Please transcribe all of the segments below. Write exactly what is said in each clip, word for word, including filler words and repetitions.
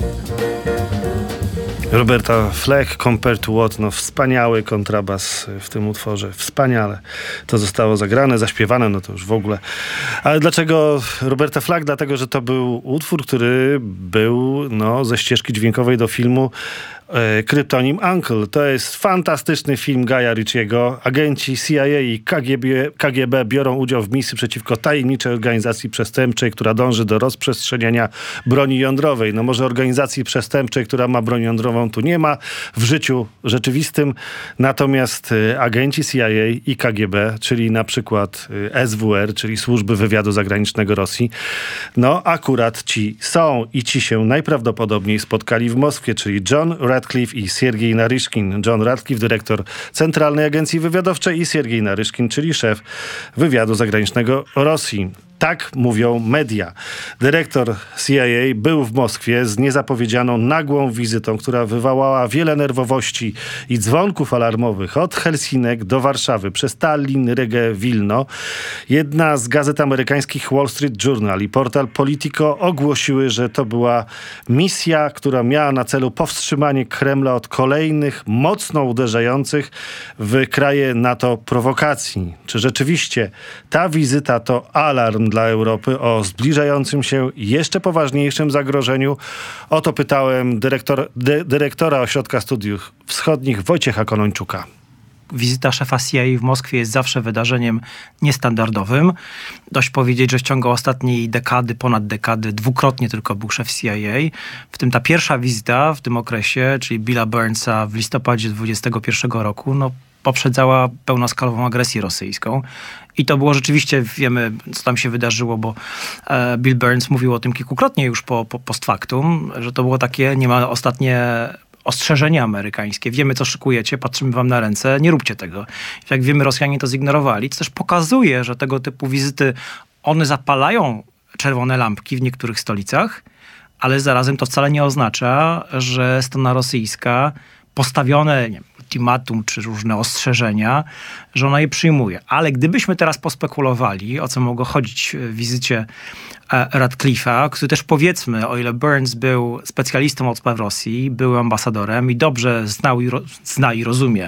Roberta Fleck, Compared to What, no wspaniały kontrabas w tym utworze, wspaniale. To zostało zagrane, zaśpiewane, no to już w ogóle. Ale dlaczego Roberta Fleck? Dlatego, że to był utwór, który był no, ze ścieżki dźwiękowej do filmu e, Kryptonim Uncle. To jest fantastyczny film Guya Ritchiego. Agenci C I A i K G B, K G B biorą udział w misji przeciwko tajemniczej organizacji przestępczej, która dąży do rozprzestrzeniania broni jądrowej. No może organizacji przestępczej, która ma broń jądrową, tu nie ma w życiu rzeczywistym. Natomiast y, agenci C I A i K G B, czyli na przykład y, S W R, czyli Służby Wywiadu Zagranicznego Rosji, no akurat ci są i ci się najprawdopodobniej spotkali w Moskwie, czyli John Ratcliffe i Siergiej Naryszkin. John Ratcliffe, dyrektor Centralnej Agencji Wywiadowczej, i Siergiej Naryszkin, czyli szef Wywiadu Zagranicznego Rosji. Tak mówią media. Dyrektor C I A był w Moskwie z niezapowiedzianą, nagłą wizytą, która wywołała wiele nerwowości i dzwonków alarmowych od Helsinek do Warszawy, przez Tallin, Rygę, Wilno. Jedna z gazet amerykańskich Wall Street Journal i portal Politico ogłosiły, że to była misja, która miała na celu powstrzymanie Kremla od kolejnych, mocno uderzających w kraje NATO prowokacji. Czy rzeczywiście ta wizyta to alarm dla Europy o zbliżającym się jeszcze poważniejszym zagrożeniu? O to pytałem dyrektor, dy, dyrektora Ośrodka Studiów Wschodnich Wojciecha Konończuka. Wizyta szefa C I A w Moskwie jest zawsze wydarzeniem niestandardowym. Dość powiedzieć, że w ciągu ostatniej dekady, ponad dekady, dwukrotnie tylko był szef C I A. W tym ta pierwsza wizyta w tym okresie, czyli Billa Burnsa w listopadzie dwudziestego pierwszego roku, no poprzedzała pełnoskalową agresję rosyjską. I to było rzeczywiście, wiemy, co tam się wydarzyło, bo e, Bill Burns mówił o tym kilkukrotnie już po, po post factum, że to było takie niemal ostatnie ostrzeżenie amerykańskie. Wiemy, co szykujecie, patrzymy wam na ręce, nie róbcie tego. Jak wiemy, Rosjanie to zignorowali. To też pokazuje, że tego typu wizyty, one zapalają czerwone lampki w niektórych stolicach, ale zarazem to wcale nie oznacza, że strona rosyjska postawione, nie wiem, ultimatum czy różne ostrzeżenia, że ona je przyjmuje. Ale gdybyśmy teraz pospekulowali, o co mogło chodzić w wizycie Ratcliffe'a, który też, powiedzmy, o ile Burns był specjalistą od spraw Rosji, był ambasadorem i dobrze znał i ro, zna i rozumie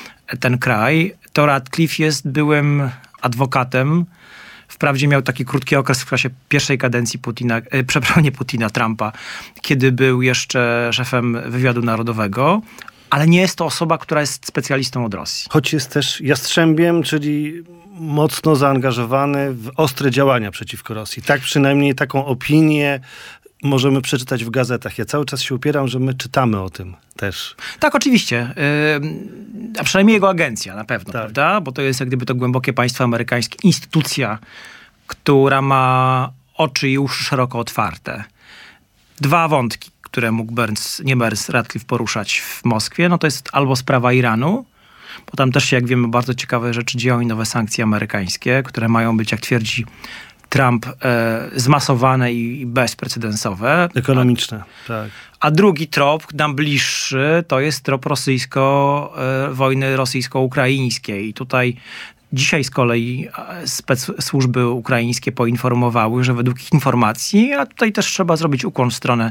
ten kraj, to Ratcliffe jest byłym adwokatem. Wprawdzie miał taki krótki okres w czasie pierwszej kadencji Putina, e, przepraszam, nie Putina, Trumpa, kiedy był jeszcze szefem wywiadu narodowego, ale nie jest to osoba, która jest specjalistą od Rosji. Choć jest też jastrzębiem, czyli mocno zaangażowany w ostre działania przeciwko Rosji. Tak przynajmniej taką opinię możemy przeczytać w gazetach. Ja cały czas się upieram, że my czytamy o tym też. Tak, oczywiście. Yy, a przynajmniej jego agencja na pewno, tak, prawda? Bo to jest jak gdyby to głębokie państwo amerykańskie, instytucja, która ma oczy i uszy szeroko otwarte. Dwa wątki, które mógł Burns, nie Burns, Ratcliffe poruszać w Moskwie, no to jest albo sprawa Iranu, bo tam też się, jak wiemy, bardzo ciekawe rzeczy dzieją i nowe sankcje amerykańskie, które mają być, jak twierdzi Trump, e, zmasowane i, i bezprecedensowe. Ekonomiczne, a, tak. A drugi trop, nam bliższy, to jest trop rosyjsko, e, wojny rosyjsko-ukraińskiej. I tutaj dzisiaj z kolei spec służby ukraińskie poinformowały, że według ich informacji, a tutaj też trzeba zrobić ukłon w stronę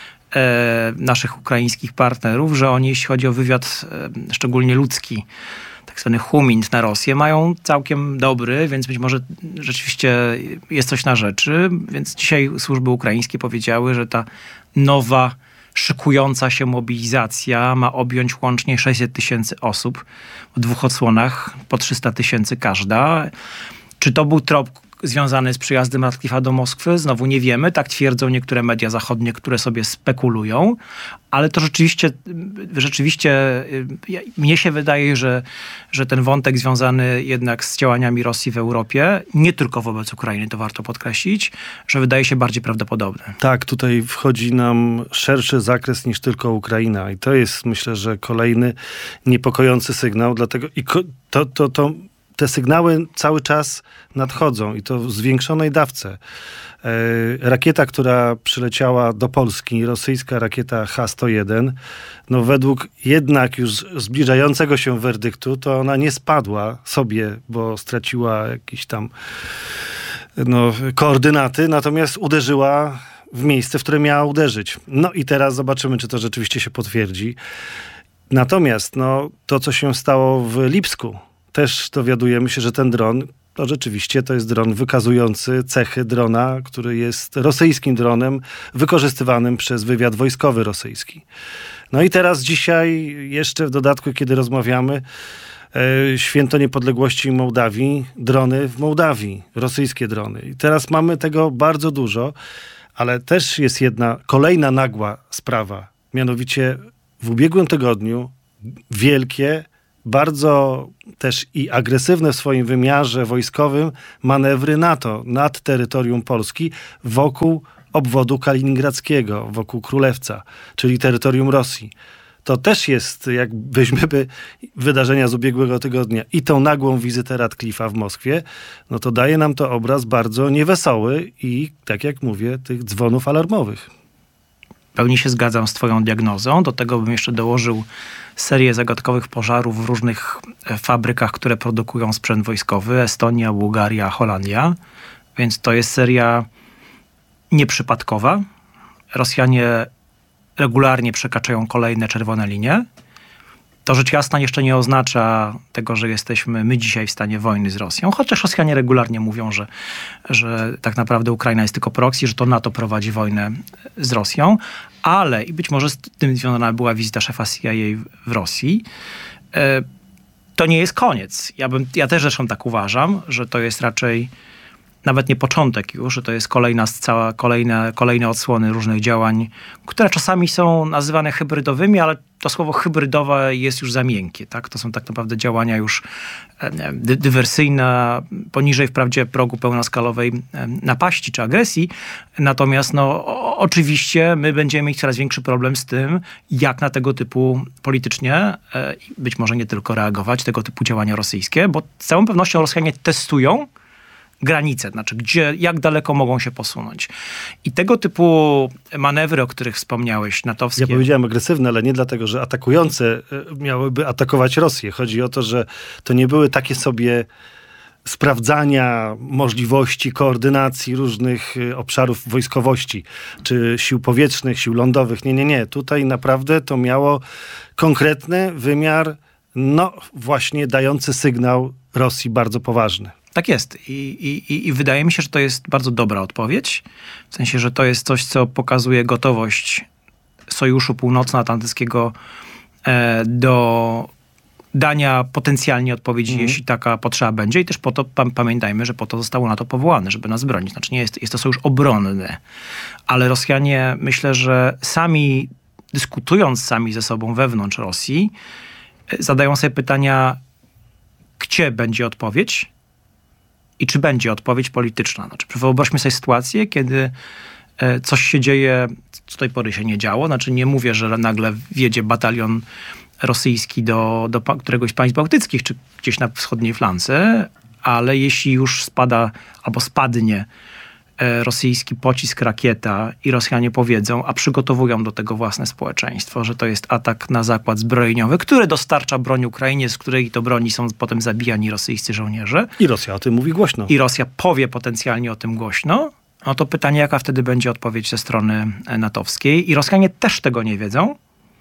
e, naszych ukraińskich partnerów, że oni, jeśli chodzi o wywiad, e, szczególnie ludzki, tak zwany humint na Rosję, mają całkiem dobry, więc być może rzeczywiście jest coś na rzeczy. Więc dzisiaj służby ukraińskie powiedziały, że ta nowa, szykująca się mobilizacja ma objąć łącznie sześćset tysięcy osób w dwóch odsłonach, po trzysta tysięcy każda. Czy to był trop związany z przyjazdem Ratcliffe'a do Moskwy? Znowu nie wiemy. Tak twierdzą niektóre media zachodnie, które sobie spekulują. Ale to rzeczywiście, rzeczywiście mnie się wydaje, że, że ten wątek związany jednak z działaniami Rosji w Europie, nie tylko wobec Ukrainy, to warto podkreślić, że wydaje się bardziej prawdopodobny. Tak, tutaj wchodzi nam szerszy zakres niż tylko Ukraina. I to jest, myślę, że kolejny niepokojący sygnał. Dlatego i to, to, to te sygnały cały czas nadchodzą i to w zwiększonej dawce. E, rakieta, która przyleciała do Polski, rosyjska rakieta H sto jeden, no według jednak już zbliżającego się werdyktu, to ona nie spadła sobie, bo straciła jakieś tam no, koordynaty, natomiast uderzyła w miejsce, w które miała uderzyć. No i teraz zobaczymy, czy to rzeczywiście się potwierdzi. Natomiast no, to, co się stało w Lipsku, też dowiadujemy się, że ten dron, to rzeczywiście to jest dron wykazujący cechy drona, który jest rosyjskim dronem wykorzystywanym przez wywiad wojskowy rosyjski. No i teraz dzisiaj, jeszcze w dodatku, kiedy rozmawiamy, e, Święto Niepodległości Mołdawii, drony w Mołdawii, rosyjskie drony. I teraz mamy tego bardzo dużo, ale też jest jedna, kolejna nagła sprawa. Mianowicie w ubiegłym tygodniu wielkie, bardzo też i agresywne w swoim wymiarze wojskowym manewry NATO nad terytorium Polski wokół obwodu kaliningradzkiego, wokół Królewca, czyli terytorium Rosji. To też jest, jak weźmiemy wydarzenia z ubiegłego tygodnia i tą nagłą wizytę Radcliffe'a w Moskwie, no to daje nam to obraz bardzo niewesoły i, tak jak mówię, tych dzwonów alarmowych. W pełni się zgadzam z twoją diagnozą. Do tego bym jeszcze dołożył serię zagadkowych pożarów w różnych fabrykach, które produkują sprzęt wojskowy. Estonia, Bułgaria, Holandia. Więc to jest seria nieprzypadkowa. Rosjanie regularnie przekraczają kolejne czerwone linie. To rzecz jasna jeszcze nie oznacza tego, że jesteśmy my dzisiaj w stanie wojny z Rosją, chociaż Rosjanie regularnie mówią, że, że tak naprawdę Ukraina jest tylko proxy, że to NATO prowadzi wojnę z Rosją, ale i być może z tym związana była wizyta szefa C I A w Rosji. To nie jest koniec. Ja, bym, ja też zresztą tak uważam, że to jest raczej nawet nie początek już, że to jest kolejna cała, kolejne, kolejne odsłony różnych działań, które czasami są nazywane hybrydowymi, ale to słowo hybrydowe jest już za miękkie. Tak? To są tak naprawdę działania już dy- dywersyjne, poniżej wprawdzie progu pełnoskalowej napaści czy agresji. Natomiast no, o, oczywiście my będziemy mieć coraz większy problem z tym, jak na tego typu politycznie, być może nie tylko reagować, tego typu działania rosyjskie, bo z całą pewnością Rosjanie testują granice, znaczy gdzie, jak daleko mogą się posunąć. I tego typu manewry, o których wspomniałeś, natowskie... Ja powiedziałem agresywne, ale nie dlatego, że atakujące miałyby atakować Rosję. Chodzi o to, że to nie były takie sobie sprawdzania możliwości koordynacji różnych obszarów wojskowości, czy sił powietrznych, sił lądowych. Nie, nie, nie. Tutaj naprawdę to miało konkretny wymiar, no właśnie dający sygnał Rosji bardzo poważny. Tak jest. I, i, I wydaje mi się, że to jest bardzo dobra odpowiedź. W sensie, że to jest coś, co pokazuje gotowość Sojuszu Północnoatlantyckiego e, do dania potencjalnie odpowiedzi, mm. jeśli taka potrzeba będzie. I też po to pa, pamiętajmy, że po to zostało NATO powołane, żeby nas bronić. Znaczy nie jest, jest to sojusz obronny. Ale Rosjanie, myślę, że sami, dyskutując sami ze sobą wewnątrz Rosji, zadają sobie pytania, gdzie będzie odpowiedź, i czy będzie odpowiedź polityczna. Znaczy, wyobraźmy sobie sytuację, kiedy coś się dzieje, co do tej pory się nie działo. Znaczy nie mówię, że nagle wjedzie batalion rosyjski do, do któregoś z państw bałtyckich, czy gdzieś na wschodniej flance, ale jeśli już spada albo spadnie rosyjski pocisk, rakieta i Rosjanie powiedzą, a przygotowują do tego własne społeczeństwo, że to jest atak na zakład zbrojeniowy, który dostarcza broń Ukrainie, z której to broni są potem zabijani rosyjscy żołnierze. I Rosja o tym mówi głośno. I Rosja powie potencjalnie o tym głośno. No to pytanie, jaka wtedy będzie odpowiedź ze strony natowskiej. I Rosjanie też tego nie wiedzą,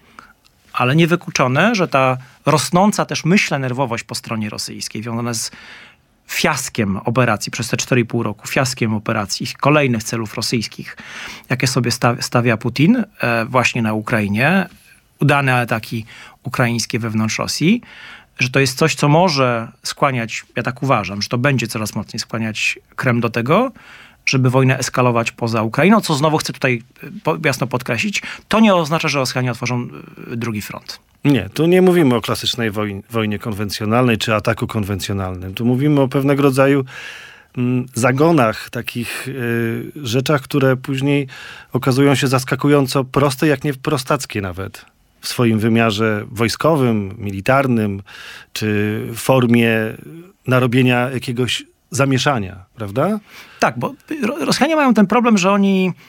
ale niewykluczone, że ta rosnąca też, myślę, nerwowość po stronie rosyjskiej, wiązana z fiaskiem operacji przez te cztery i pół roku, fiaskiem operacji kolejnych celów rosyjskich, jakie sobie stawia Putin e, właśnie na Ukrainie, udane ataki ukraińskie wewnątrz Rosji, że to jest coś, co może skłaniać, ja tak uważam, że to będzie coraz mocniej skłaniać Kreml do tego, żeby wojnę eskalować poza Ukrainą, co znowu chcę tutaj jasno podkreślić, to nie oznacza, że Rosjanie otworzą drugi front. Nie, tu nie mówimy o klasycznej wojnie, wojnie konwencjonalnej czy ataku konwencjonalnym. Tu mówimy o pewnego rodzaju mm, zagonach, takich y, rzeczach, które później okazują się zaskakująco proste, jak nie prostackie nawet. W swoim wymiarze wojskowym, militarnym, czy formie narobienia jakiegoś zamieszania, prawda? Tak, bo Rosjanie mają ten problem, że oni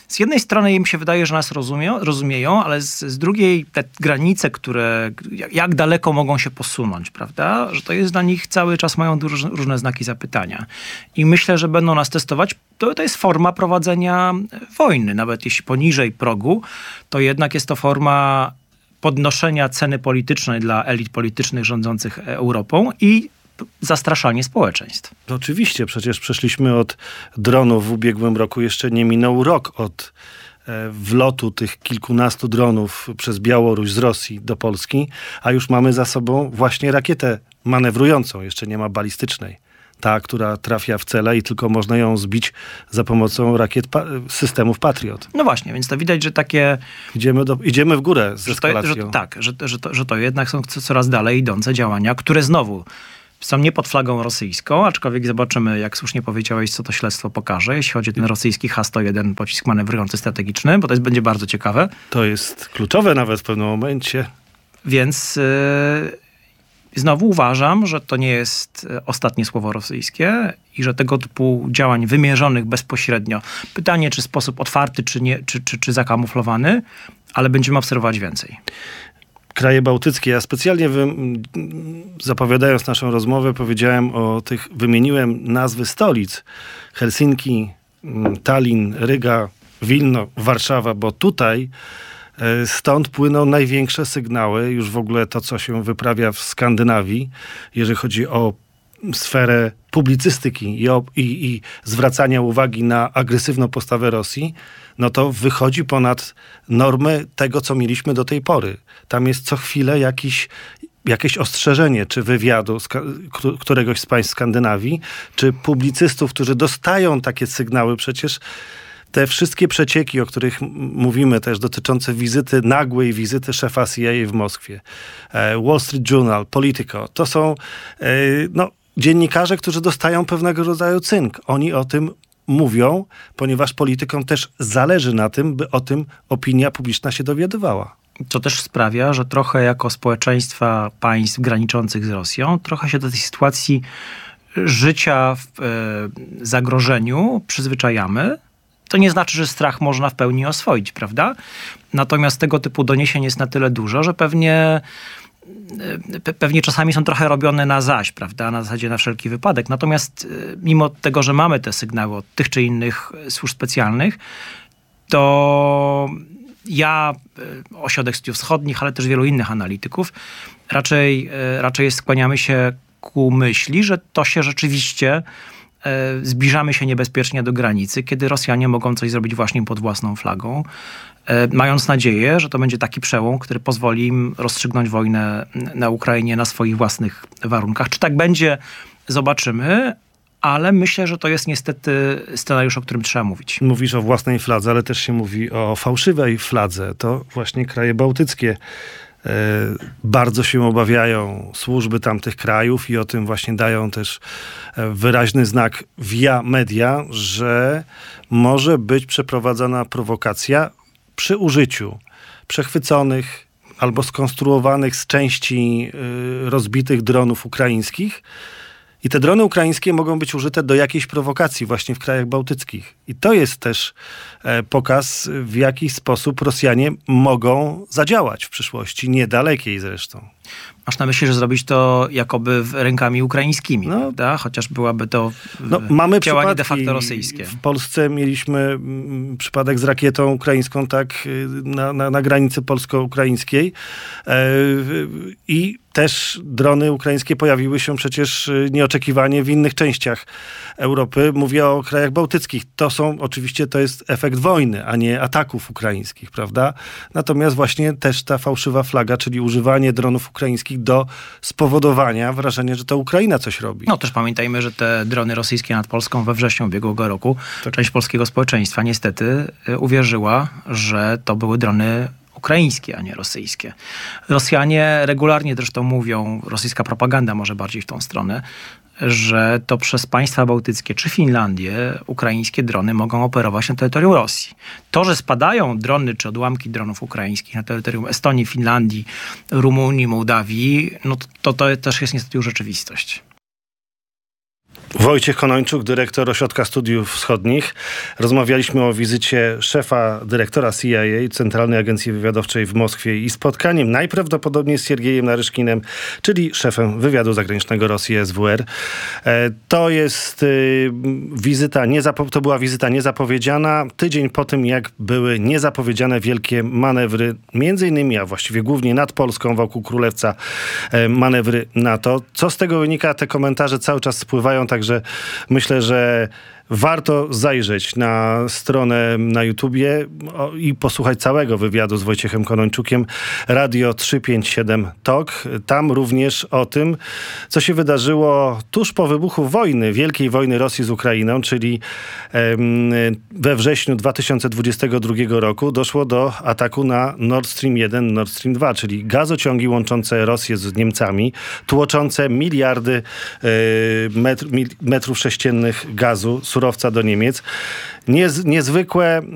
z jednej strony im się wydaje, że nas rozumieją, rozumieją ale z, z drugiej te granice, które, jak, jak daleko mogą się posunąć, prawda? Że to jest dla nich cały czas mają różne, różne znaki zapytania. I myślę, że będą nas testować. To, to jest forma prowadzenia wojny. Nawet jeśli poniżej progu, to jednak jest to forma podnoszenia ceny politycznej dla elit politycznych rządzących Europą i zastraszanie społeczeństw. No oczywiście, przecież przeszliśmy od dronów w ubiegłym roku, jeszcze nie minął rok od e, wlotu tych kilkunastu dronów przez Białoruś z Rosji do Polski, a już mamy za sobą właśnie rakietę manewrującą, jeszcze nie ma balistycznej. Ta, która trafia w cele i tylko można ją zbić za pomocą rakiet pa- systemów Patriot. No właśnie, więc to widać, że takie... Idziemy, do, idziemy w górę z że to, eskalacją. że, tak, że, że, to, że to jednak są coraz dalej idące działania, które znowu są nie pod flagą rosyjską, aczkolwiek zobaczymy, jak słusznie powiedziałeś, co to śledztwo pokaże, jeśli chodzi o ten rosyjski H sto jeden pocisk manewrujący strategiczny, bo to jest, będzie bardzo ciekawe. To jest kluczowe nawet w pewnym momencie. Więc yy, znowu uważam, że to nie jest ostatnie słowo rosyjskie i że tego typu działań wymierzonych bezpośrednio, pytanie czy w sposób otwarty, czy, nie, czy, czy, czy zakamuflowany, ale będziemy obserwować więcej. Kraje bałtyckie. Ja specjalnie wy, zapowiadając naszą rozmowę powiedziałem o tych, wymieniłem nazwy stolic. Helsinki, Tallin, Ryga, Wilno, Warszawa, bo tutaj stąd płyną największe sygnały, już w ogóle to, co się wyprawia w Skandynawii, jeżeli chodzi o sferę publicystyki i, o, i, i zwracania uwagi na agresywną postawę Rosji, no to wychodzi ponad normy tego, co mieliśmy do tej pory. Tam jest co chwilę jakiś, jakieś ostrzeżenie, czy wywiadu z, któregoś z państw Skandynawii, czy publicystów, którzy dostają takie sygnały. Przecież te wszystkie przecieki, o których mówimy też, dotyczące wizyty, nagłej wizyty szefa C I A w Moskwie, Wall Street Journal, Politico, to są no, dziennikarze, którzy dostają pewnego rodzaju cynk. Oni o tym mówią, ponieważ politykom też zależy na tym, by o tym opinia publiczna się dowiadywała. Co też sprawia, że trochę jako społeczeństwa państw graniczących z Rosją, trochę się do tej sytuacji życia w e, zagrożeniu przyzwyczajamy. To nie znaczy, że strach można w pełni oswoić, prawda? Natomiast tego typu doniesień jest na tyle dużo, że pewnie pewnie czasami są trochę robione na zaś, prawda, na zasadzie na wszelki wypadek. Natomiast mimo tego, że mamy te sygnały od tych czy innych służb specjalnych, to ja, Ośrodek Studiów Wschodnich, ale też wielu innych analityków, raczej, raczej skłaniamy się ku myśli, że to się rzeczywiście zbliżamy się niebezpiecznie do granicy, kiedy Rosjanie mogą coś zrobić właśnie pod własną flagą, mając nadzieję, że to będzie taki przełom, który pozwoli im rozstrzygnąć wojnę na Ukrainie na swoich własnych warunkach. Czy tak będzie, zobaczymy, ale myślę, że to jest niestety scenariusz, o którym trzeba mówić. Mówisz o własnej fladze, ale też się mówi o fałszywej fladze. To właśnie kraje bałtyckie bardzo się obawiają służby tamtych krajów i o tym właśnie dają też wyraźny znak via media, że może być przeprowadzona prowokacja przy użyciu przechwyconych albo skonstruowanych z części rozbitych dronów ukraińskich. I te drony ukraińskie mogą być użyte do jakiejś prowokacji właśnie w krajach bałtyckich. I to jest też e, pokaz, w jaki sposób Rosjanie mogą zadziałać w przyszłości, niedalekiej zresztą. Masz na myśli, że zrobić to jakoby rękami ukraińskimi, no, prawda? Chociaż byłaby to no, mamy działanie de facto rosyjskie. W Polsce mieliśmy m, przypadek z rakietą ukraińską, tak, na, na, na granicy polsko-ukraińskiej. E, I też drony ukraińskie pojawiły się przecież nieoczekiwanie w innych częściach Europy. Mówię o krajach bałtyckich. To są, oczywiście to jest efekt wojny, a nie ataków ukraińskich, prawda? Natomiast właśnie też ta fałszywa flaga, czyli używanie dronów ukraińskich do spowodowania wrażenia, że to Ukraina coś robi. No też pamiętajmy, że te drony rosyjskie nad Polską we wrześniu ubiegłego roku, tak. Część polskiego społeczeństwa niestety uwierzyła, że to były drony ukraińskie, a nie rosyjskie. Rosjanie regularnie zresztą mówią, rosyjska propaganda może bardziej w tą stronę, że to przez państwa bałtyckie czy Finlandię ukraińskie drony mogą operować na terytorium Rosji. To, że spadają drony czy odłamki dronów ukraińskich na terytorium Estonii, Finlandii, Rumunii, Mołdawii, no to, to, to też jest niestety już rzeczywistość. Wojciech Konończuk, dyrektor Ośrodka Studiów Wschodnich. Rozmawialiśmy o wizycie szefa dyrektora C I A, Centralnej Agencji Wywiadowczej w Moskwie i spotkaniem najprawdopodobniej z Siergiejem Naryszkinem, czyli szefem wywiadu zagranicznego Rosji S W R. To jest wizyta, niezapo- to była wizyta niezapowiedziana. Tydzień po tym, jak były niezapowiedziane wielkie manewry, między innymi, a właściwie głównie nad Polską, wokół Królewca, manewry NATO. Co z tego wynika? Te komentarze cały czas spływają, także myślę, że warto zajrzeć na stronę na YouTubie i posłuchać całego wywiadu z Wojciechem Konończukiem. Radio trzysta pięćdziesiąt siedem Talk. Tam również o tym, co się wydarzyło tuż po wybuchu wojny, wielkiej wojny Rosji z Ukrainą, czyli we wrześniu dwa tysiące dwudziestego drugiego roku doszło do ataku na Nord Stream jeden, Nord Stream dwa, czyli gazociągi łączące Rosję z Niemcami, tłoczące miliardy metr, metrów sześciennych gazu, surowca do Niemiec. Niez, niezwykłe